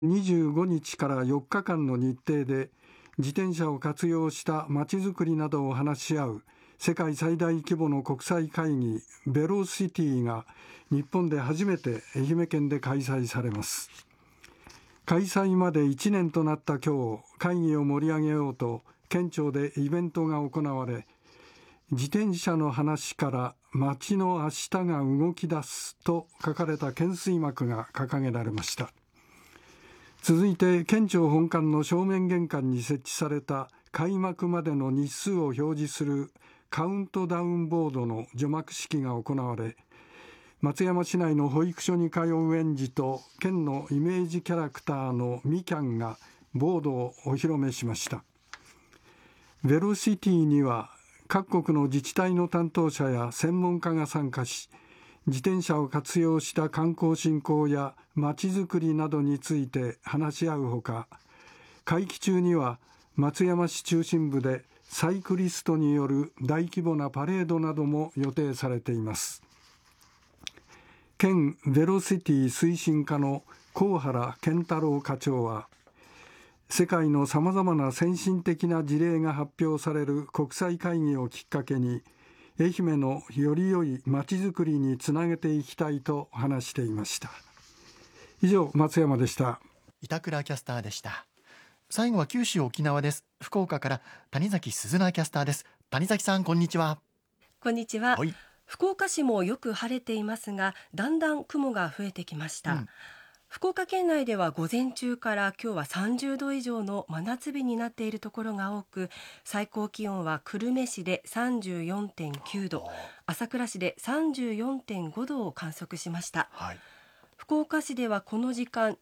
25日から4日間の日程で自転車を活用したまちづくりなどを話し合う世界最大規模の国際会議ベロシティが日本で初めて愛媛県で開催されます。開催まで1年となった今日、会議を盛り上げようと県庁でイベントが行われ、自転車の話から街の明日が動き出すと書かれた懸垂幕が掲げられました。続いて県庁本館の正面玄関に設置された開幕までの日数を表示するカウントダウンボードの除幕式が行われ、松山市内の保育所に通う園児と県のイメージキャラクターのみきゃんがボードをお披露目しました。ベロシティには各国の自治体の担当者や専門家が参加し、自転車を活用した観光振興やまちづくりなどについて話し合うほか、会期中には松山市中心部でサイクリストによる大規模なパレードなども予定されています。県ベロシティ推進課の高原健太郎課長は、世界のさまざまな先進的な事例が発表される国際会議をきっかけに、愛媛のより良いまちづくりにつなげていきたいと話していました。以上、松山でした。 板倉キャスターでした。最後は九州沖縄です。福岡から谷崎鈴菜キャスターです。谷崎さん、こんにちは。 こんにちは。 はい、 福岡市もよく晴れていますが、だんだん雲が増えてきました。福岡県内では午前中から今日は30度以上の真夏日になっているところが多く、最高気温は久留米市で 34.9 度、朝倉市で 34.5 度を観測しました。福岡市ではこの時間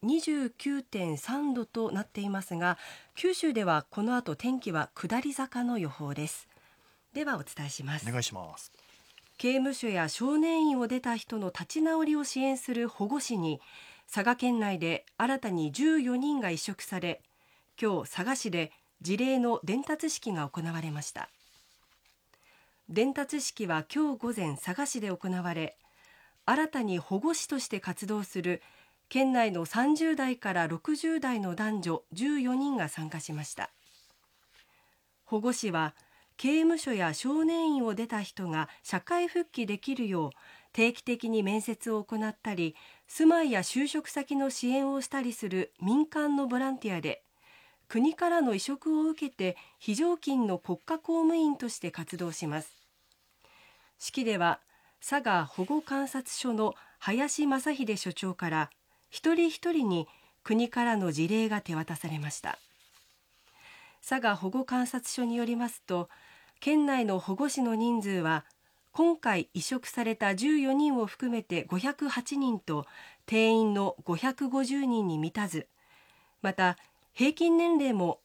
29.3 度となっていますが、九州ではこの後天気は下り坂の予報です。ではお伝えします。 お願いします。 刑務所や少年院を出た人の立ち直りを支援する保護司に佐賀県内で新たに14人が委嘱され、今日佐賀市で辞令の伝達式が行われました。伝達式は今日午前佐賀市で行われ、新たに保護司として活動する県内の30代から60代の男女14人が参加しました。保護司は刑務所や少年院を出た人が社会復帰できるよう定期的に面接を行ったり、住まいや就職先の支援をしたりする民間のボランティアで、国からの委嘱を受けて非常勤の国家公務員として活動します。式では佐賀保護観察所の林正秀所長から一人一人に国からの辞令が手渡されました。佐賀保護観察所によりますと、県内の保護司の人数は今回委嘱された14人を含めて508人と定員の550人に満たず、また平均年齢も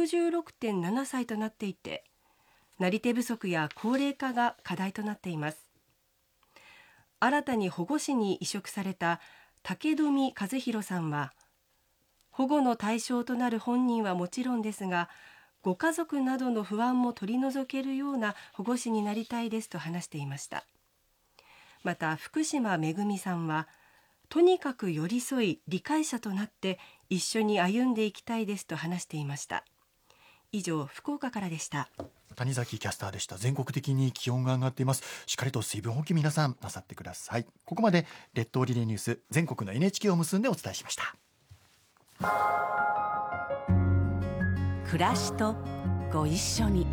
66.7 歳となっていて、なり手不足や高齢化が課題となっています。新たに保護司に委嘱された武富和弘さんは、保護の対象となる本人はもちろんですが、ご家族などの不安も取り除けるような保護司になりたいですと話していました。また福島めぐみさんは、とにかく寄り添い理解者となって一緒に歩んでいきたいですと話していました。以上、福岡からでした。 谷崎キャスターでした。全国的に気温が上がっています。しっかりと水分補給皆さんなさってください。ここまで列島リレーニュース、全国の NHK を結んでお伝えしました。 暮らしとご一緒に。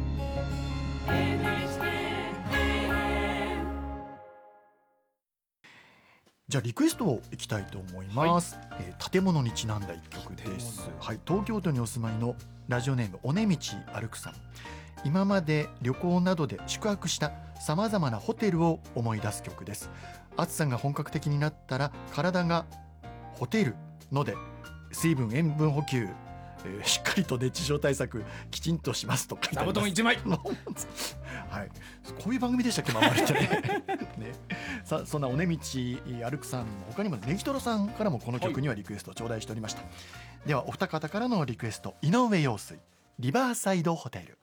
じゃあリクエストをいきたいと思います。建物にちなんだ一曲です。東京都にお住まいのラジオネーム尾根道歩くさん。今まで旅行などで宿泊したさまざまなホテルを思い出す曲です。暑さが本格的になったら体がホテルので水分塩分補給、しっかりと熱中症対策きちんとしますと書いてあります。 座布団1枚はい、こういう番組でしたっけ、守りってねさあ、そんな尾根道歩くさんの他にもネギトロさんからもこの曲にはリクエストを頂戴しておりました。ではお二方からのリクエスト、井上陽水リバーサイドホテル。